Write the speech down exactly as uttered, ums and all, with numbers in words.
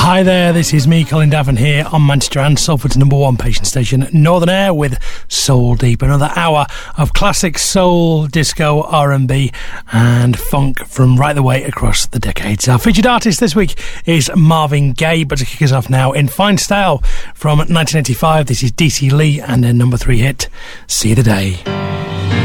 Hi there, this is me, Colin Davin, here on Manchester and Salford's number one patient station, Northern Air, with Soul Deep. Another hour of classic soul, disco, R and B and funk from right the way across the decades. Our featured artist this week is Marvin Gaye, but to kick us off now, in fine style from nineteen eighty-five, this is D C Lee and their number three hit, See the Day.